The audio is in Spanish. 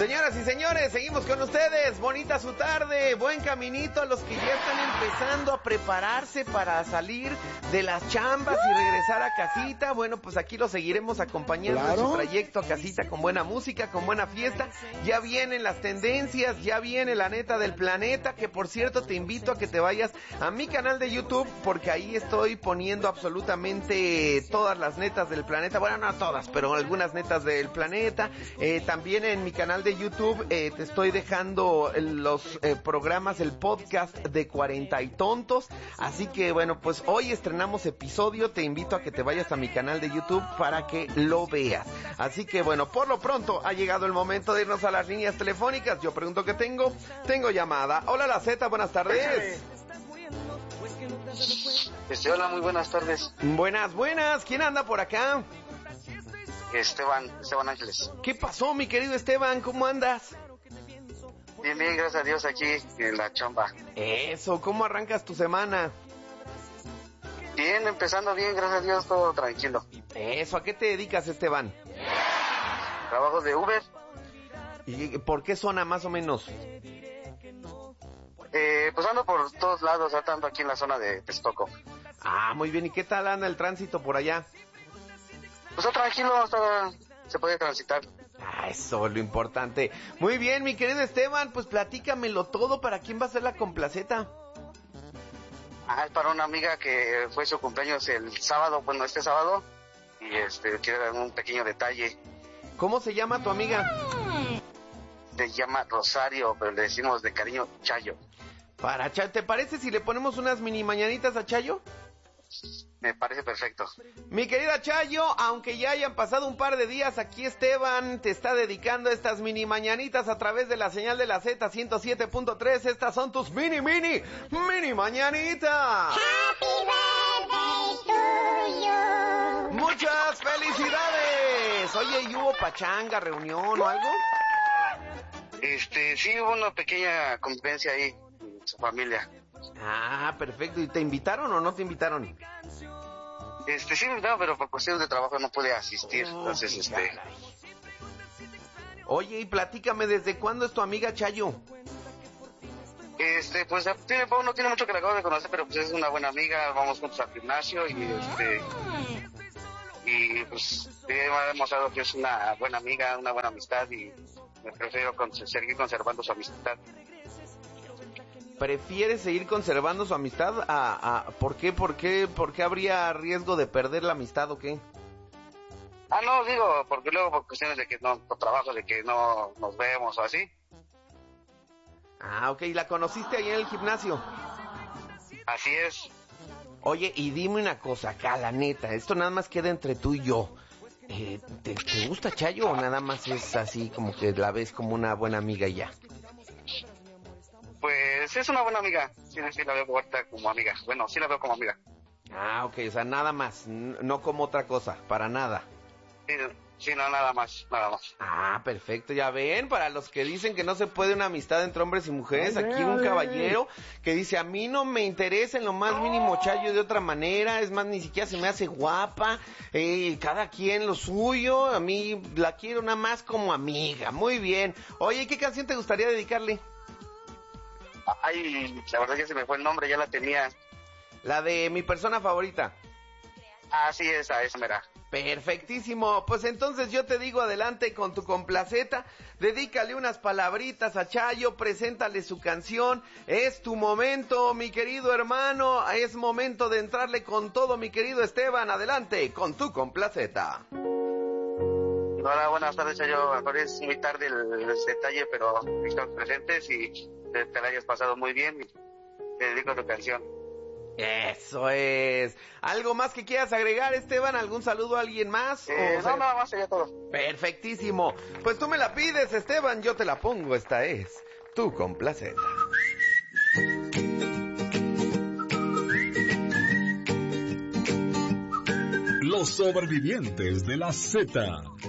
Señoras y señores, seguimos con ustedes. Bonita su tarde, buen caminito a los que ya están empezando a prepararse para salir de las chambas y regresar a casita. Bueno, pues aquí los seguiremos acompañando en su trayecto a casita con buena música, con buena fiesta. Ya vienen las tendencias, ya viene la neta del planeta, que por cierto te invito a que te vayas a mi canal de YouTube, porque ahí estoy poniendo absolutamente todas las netas del planeta. Bueno, no todas, pero algunas netas del planeta. También en mi canal de YouTube te estoy dejando los programas, el podcast de 40 y tontos. Así que bueno, pues hoy estrenamos episodio. Te invito a que te vayas a mi canal de YouTube para que lo veas. Así que bueno, por lo pronto ha llegado el momento de irnos a las líneas telefónicas. Yo pregunto qué tengo llamada. Hola la Z, buenas tardes. Hola, muy buenas tardes. Buenas, ¿quién anda por acá? Esteban Ángeles. ¿Qué pasó, mi querido Esteban? ¿Cómo andas? Bien, gracias a Dios, aquí en la chamba. Eso, ¿cómo arrancas tu semana? Bien, empezando bien, gracias a Dios, todo tranquilo. Eso, ¿a qué te dedicas, Esteban? Trabajo de Uber. ¿Y por qué zona, más o menos? Pues ando por todos lados, ando aquí en la zona de Texcoco. Ah, muy bien, ¿y qué tal anda el tránsito por allá? Pues está tranquilo, se puede transitar. Ah, eso, lo importante. Muy bien, mi querido Esteban, pues platícamelo todo. ¿Para quién va a ser la complaceta? Es para una amiga que fue su cumpleaños el sábado, bueno, este sábado. Y quiero dar un pequeño detalle. ¿Cómo se llama tu amiga? Se llama Rosario, pero le decimos de cariño Chayo. Para Chayo, ¿te parece si le ponemos unas mini mañanitas a Chayo? Me parece perfecto. Mi querida Chayo, aunque ya hayan pasado un par de días, aquí Esteban te está dedicando estas mini mañanitas a través de la señal de la Z 107.3. Estas son tus mini mañanitas. Happy birthday to you. Muchas felicidades. Oye, ¿y hubo pachanga, reunión o algo? Sí, hubo una pequeña convivencia ahí en su familia. Ah, perfecto. ¿Y te invitaron o no te invitaron? Sí me invitaron, pero por cuestiones de trabajo no pude asistir. Entonces, caray. Oye, y platícame, ¿desde cuándo es tu amiga Chayo? Pues no tiene mucho que la acabo de conocer, pero pues es una buena amiga, vamos juntos al gimnasio y pues hemos demostrado que es una buena amiga, una buena amistad y me prefiero seguir conservando su amistad. ¿Prefieres seguir conservando su amistad? ¿Por qué? ¿Por qué habría riesgo de perder la amistad o qué? No, digo, porque luego por cuestiones de que no, por trabajo, de que no nos vemos o así. Ah, ok, ¿la conociste ahí en el gimnasio? Así es. Oye, y dime una cosa acá, la neta, esto nada más queda entre tú y yo. ¿Te gusta Chayo o nada más es así como que la ves como una buena amiga y ya? Pues es una buena amiga, sí la veo ahorita como amiga. Bueno, sí la veo como amiga. Ah, ok, o sea, nada más, no como otra cosa, para nada. Sí, no, nada más. Ah, perfecto, ya ven, para los que dicen que no se puede una amistad entre hombres y mujeres, aquí un caballero que dice, a mí no me interesa en lo más mínimo Chayo de otra manera, es más, ni siquiera se me hace guapa, cada quien lo suyo, a mí la quiero nada más como amiga, muy bien. Oye, ¿qué canción te gustaría dedicarle? Ay, la verdad que se me fue el nombre, ya la tenía. La de mi persona favorita. Sí, esa mera. Perfectísimo, pues entonces yo te digo adelante con tu complaceta, dedícale unas palabritas a Chayo, preséntale su canción, es tu momento mi querido hermano, es momento de entrarle con todo mi querido Esteban, adelante con tu complaceta. Hola, buenas tardes Chayo, a lo mejor es muy tarde el detalle, pero estamos presentes y te la hayas pasado muy bien y te dedico tu canción. Eso es. ¿Algo más que quieras agregar, Esteban? ¿Algún saludo a alguien más? No, nada más sería todo. Perfectísimo. Pues tú me la pides, Esteban, yo te la pongo. Esta es tu complaceta. Los sobrevivientes de la Z.